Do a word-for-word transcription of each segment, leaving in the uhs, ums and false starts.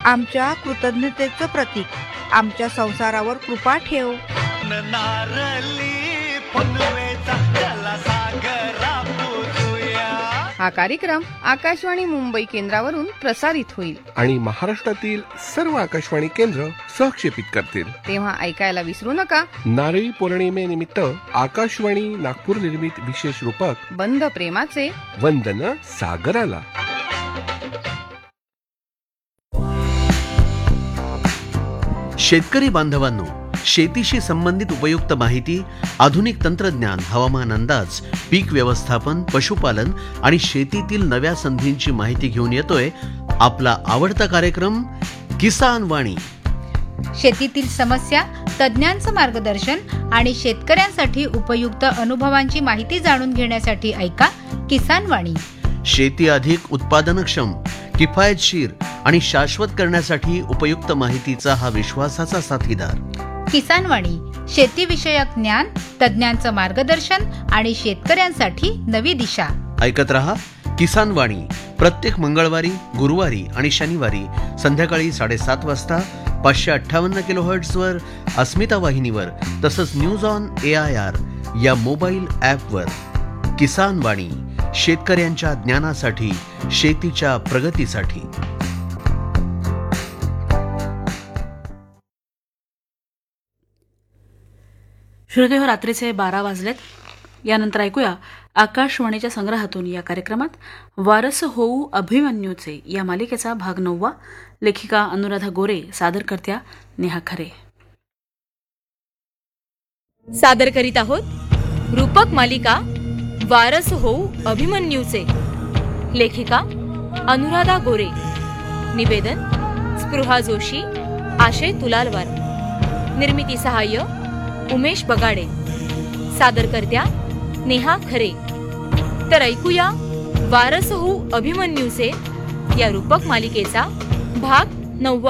आमच्या कृतज्ञतेचं प्रतीक, आमच्या संसारावर कृपा ठेव. नारली फुलवेचा जलसागरा पुरूया. हा कार्यक्रम आकाशवाणी मुंबई केंद्रावरून प्रसारित होईल आणि महाराष्ट्रातील सर्व आकाशवाणी केंद्र सहक्षेपित करतील. तेव्हा ऐकायला विसरू नका. नारळी पौर्णिमेनिमित्त आकाशवाणी नागपूर निर्मित विशेष रूपक बंध प्रेमाचे वंदन सागराला. शेतकरी बांधवांनो, शेतीशी संबंधित उपयुक्त माहिती, आधुनिक तंत्रज्ञान, हवामान अंदाज, पीक व्यवस्थापन, पशुपालन आणि शेतीतील नव्या संधींची माहिती घेऊन येतोय आपला आवडता कार्यक्रम किसान वाणी. शेतीतील समस्या, तज्ञांचं मार्गदर्शन आणि शेतकऱ्यांसाठी उपयुक्त अनुभवांची माहिती जाणून घेण्यासाठी ऐका किसान वाणी. शेती अधिक उत्पादनक्षम, किफायतशीर आणि शाश्वत करण्यासाठी उपयुक्त माहितीचा हा विश्वासाचा साथीदार. किसान वाणी, शेतीविषयक ज्ञान, तज्ञांचं मार्गदर्शन आणि शेतकऱ्यांसाठी नवी दिशा. ऐकत रहा किसान वाणी प्रत्येक मंगळवारी, गुरुवारी आणि शनिवारी संध्याकाळी साडेसात वाजता पाचशे अठ्ठावन्न किलो हर्ट्झवर अस्मिता वाहिनीवर, तसंच news on A I R या मोबाईल ॲपवर. किसान वाणी, शेतकऱ्यांच्या ज्ञानासाठी, शेतीच्या प्रगतीसाठी. श्रोतेहो, रात्रीचे बारा वाजलेत. यानंतर ऐकूया आकाशवाणीच्या संग्रहातून या कार्यक्रमात वारस होऊ अभिमन्यूचे या मालिकेचा भाग नववा. लेखिका अनुराधा गोरे, सादरकर्त्या नेहा खरे. सादर करीत आहोत रूपक मालिका वारस होऊ अभिमन्यूचे. लेखिका अनुराधा गोरे. निवेदन स्पृहा जोशी, आशय तुलालवार. निर्मिती सहाय्य उमेश बगाडे. सादरकर्त्या नेहा खरे. तर ऐकूया वारस होऊ अभिमन्यूचे या रूपक मालिकेचा भाग नववा.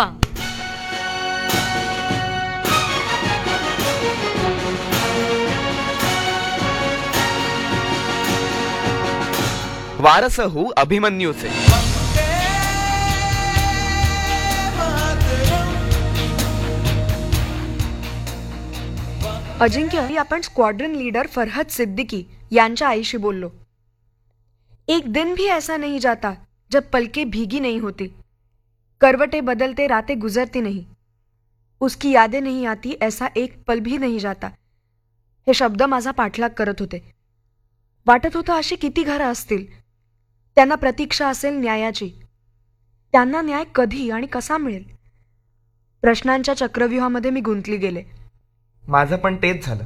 वारस होऊ अभिमन्यूचे. अजिंक्य, आपण स्क्वाड्रन लीडर फरहद सिद्दीकी यांच्या आईशी बोललो. एक दिन भी ऐसा नहीं जाता जब पलके भीगी नहीं होती, करवटे बदलते रातें गुजरती नहीं, उसकी यादें नहीं आती, ऐसा एक पल भी नहीं जाता. हे शब्द माझा पाठलाग करत होते. वाटत होतं अशी किती घरं असतील, त्यांना प्रतीक्षा असेल न्यायाची. त्यांना न्याय कधी आणि कसा मिळेल? प्रश्नांच्या चक्रव्यूहामध्ये मी गुंतली गेले. माझं पण तेच झालं.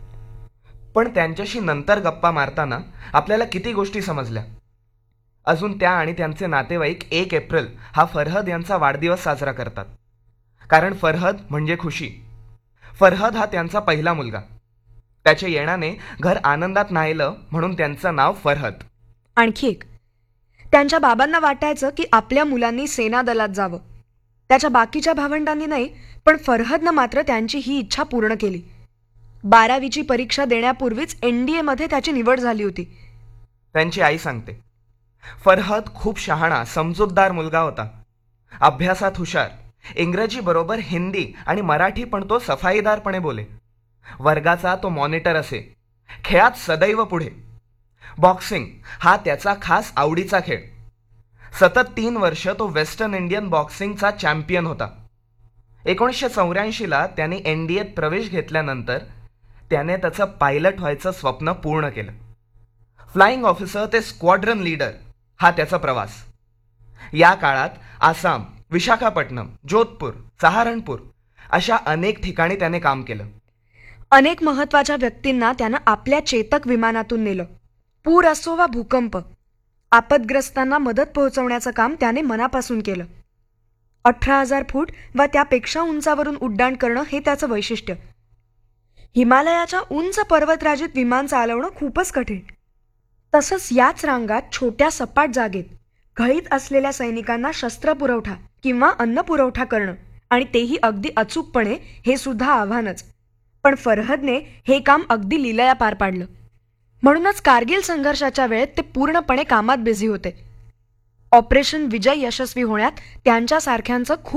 पण त्यांच्याशी नंतर गप्पा मारताना आपल्याला किती गोष्टी समजल्या. अजून त्या आणि त्यांचे नातेवाईक एक एप्रिल हा फरहद यांचा वाढदिवस साजरा करतात. कारण फरहद म्हणजे खुशी. फरहद हा त्यांचा पहिला मुलगा. त्याच्या येण्याने घर आनंदात न्हायलं म्हणून त्यांचं नाव फरहद. आणखी एक, त्यांच्या बाबांना वाटायचं की आपल्या मुलांनी सेना दलात जावं. त्याच्या बाकीच्या भावंडांनी नाही, पण फरहदनं मात्र त्यांची ही इच्छा पूर्ण केली. बारावीची परीक्षा देण्यापूर्वीच एनडीए मध्ये त्याची निवड झाली होती. त्यांची आई सांगते, फरहद खूप शहाणा, समजूतदार मुलगा होता. अभ्यासात हुशार, इंग्रजी बरोबर हिंदी आणि मराठी पण तो सफाईदारपणे बोले. वर्गाचा तो मॉनिटर असे. खेळात सदैव पुढे. बॉक्सिंग हा त्याचा खास आवडीचा खेळ. सतत तीन वर्ष तो वेस्टर्न इंडियन बॉक्सिंगचा चॅम्पियन होता. एकोणीसशे चौऱ्याऐंशीला त्याने एनडीएत प्रवेश घेतल्यानंतर त्याने त्याचं पायलट व्हायचं स्वप्न पूर्ण केलं. फ्लाइंग ऑफिसर ते स्क्वाड्रन लीडर हा त्याचा प्रवास. या काळात आसाम, विशाखापट्टणम, जोधपूर, सहारणपूर अशा अनेक ठिकाणी त्याने काम केलं. अनेक महत्वाच्या व्यक्तींना त्यानं आपल्या चेतक विमानातून नेलं. पूर असो वा भूकंप, आपदग्रस्तांना मदत पोहोचवण्याचं काम त्याने मनापासून केलं. अठरा हजार फूट वा त्यापेक्षा उंचावरून उड्डाण करणं हे त्याचं वैशिष्ट्य. हिमालयाच्या उंच पर्वतराजीत विमान चालवणं खूपच कठीण. तसंच याच रांगात छोट्या सपाट जागेत घळीत असलेल्या सैनिकांना शस्त्र पुरवठा किंवा अन्न पुरवठा करणं, आणि तेही अगदी अचूकपणे, हे सुद्धा आव्हानच. पण फरहदने हे काम अगदी लीलया पार पाडलं. म्हणूनच कारगिल संघर्षाच्या वेळेत ते पूर्णपणे कामात बिझी होते. ऑपरेशन विजय यशस्वी होण्यात त्यांच्यासारख्यांचं खूप